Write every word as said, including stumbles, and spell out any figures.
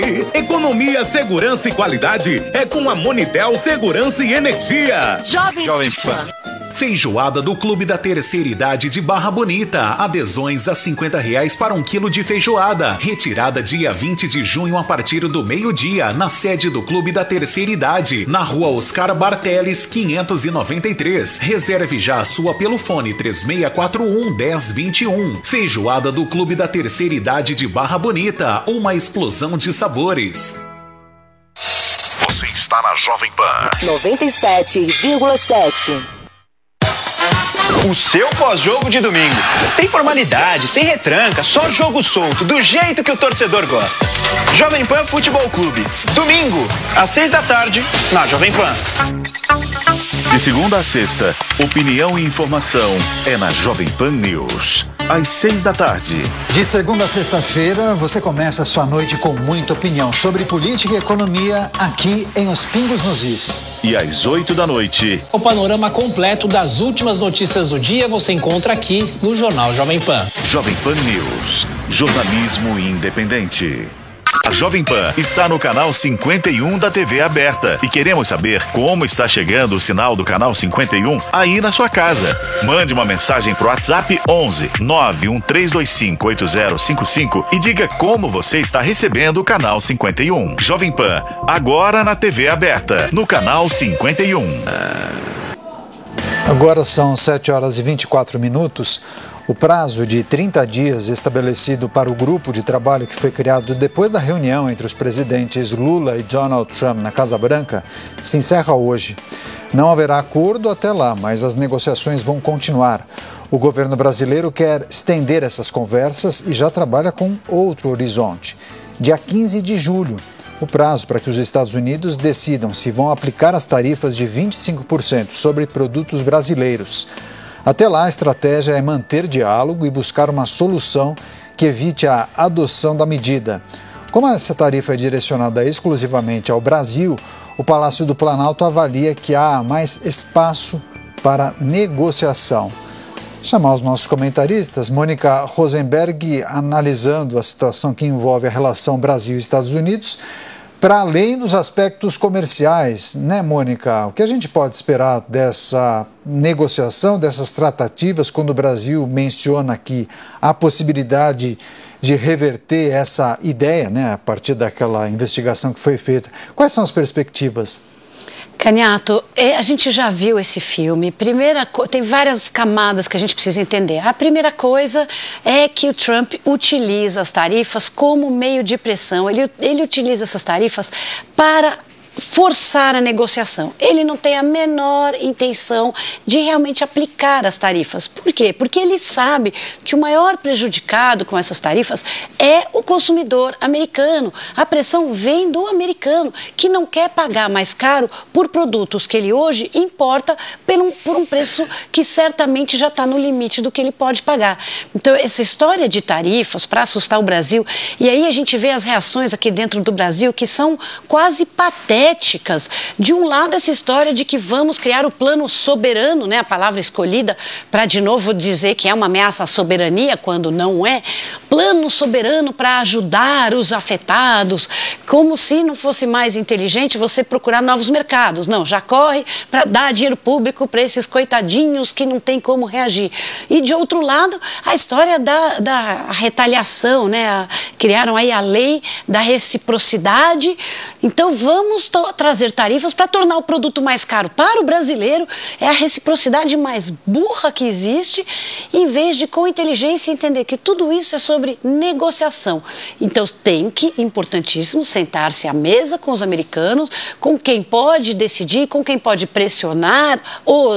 Economia, segurança e qualidade é com a Monitel Segurança e Energia. Jovem, Jovem Pan. Feijoada do Clube da Terceira Idade de Barra Bonita. Adesões a cinquenta reais para um quilo de feijoada. Retirada dia vinte de junho a partir do meio-dia, na sede do Clube da Terceira Idade, na rua Oscar Barteles, quinhentos e noventa e três. Reserve já a sua pelo fone três seis quatro um, um zero dois um. Feijoada do Clube da Terceira Idade de Barra Bonita. Uma explosão de sabores. Você está na Jovem Pan noventa e sete vírgula sete. O seu pós-jogo de domingo. Sem formalidade, sem retranca, só jogo solto, do jeito que o torcedor gosta. Jovem Pan Futebol Clube. Domingo, às seis da tarde, na Jovem Pan. De segunda a sexta, opinião e informação é na Jovem Pan News. Às seis da tarde. De segunda a sexta-feira, você começa a sua noite com muita opinião sobre política e economia aqui em Os Pingos nos Is. E às oito da noite. O panorama completo das últimas notícias do dia você encontra aqui no Jornal Jovem Pan. Jovem Pan News. Jornalismo independente. A Jovem Pan está no canal cinquenta e um da T V aberta e queremos saber como está chegando o sinal do canal cinquenta e um aí na sua casa. Mande uma mensagem pro WhatsApp onze nove um três dois cinco oito zero cinco cinco e diga como você está recebendo o canal cinquenta e um. Jovem Pan, agora na T V aberta, no canal cinquenta e um. Agora são sete horas e vinte e quatro minutos. O prazo de trinta dias estabelecido para o grupo de trabalho que foi criado depois da reunião entre os presidentes Lula e Donald Trump na Casa Branca se encerra hoje. Não haverá acordo até lá, mas as negociações vão continuar. O governo brasileiro quer estender essas conversas e já trabalha com outro horizonte. Dia quinze de julho, o prazo para que os Estados Unidos decidam se vão aplicar as tarifas de vinte e cinco por cento sobre produtos brasileiros. Até lá, a estratégia é manter diálogo e buscar uma solução que evite a adoção da medida. Como essa tarifa é direcionada exclusivamente ao Brasil, o Palácio do Planalto avalia que há mais espaço para negociação. Chamar os nossos comentaristas, Mônica Rosenberg, analisando a situação que envolve a relação Brasil e Estados Unidos, para além dos aspectos comerciais, né, Mônica? O que a gente pode esperar dessa negociação, dessas tratativas, quando o Brasil menciona aqui a possibilidade de reverter essa ideia, né, a partir daquela investigação que foi feita? Quais são as perspectivas? Caniato, a gente já viu esse filme. Primeira, tem várias camadas que a gente precisa entender. A primeira coisa é que o Trump utiliza as tarifas como meio de pressão. Ele, ele utiliza essas tarifas para forçar a negociação. Ele não tem a menor intenção de realmente aplicar as tarifas. Por quê? Porque ele sabe que o maior prejudicado com essas tarifas é o consumidor americano. A pressão vem do americano, que não quer pagar mais caro por produtos que ele hoje importa por um, por um preço que certamente já está no limite do que ele pode pagar. Então, essa história de tarifas para assustar o Brasil, e aí a gente vê as reações aqui dentro do Brasil que são quase patéticas. De um lado, essa história de que vamos criar o plano soberano, né, a palavra escolhida para de novo dizer que é uma ameaça à soberania, quando não é. Plano soberano para ajudar os afetados, como se não fosse mais inteligente você procurar novos mercados. Não, já corre para dar dinheiro público para esses coitadinhos que não tem como reagir. E de outro lado, a história da, da retaliação, né? A, criaram aí a lei da reciprocidade. Então vamos trazer tarifas para tornar o produto mais caro para o brasileiro. É a reciprocidade mais burra que existe, em vez de, com inteligência, entender que tudo isso é sobre negociação. Então tem que, importantíssimo, sentar-se à mesa com os americanos, com quem pode decidir, com quem pode pressionar os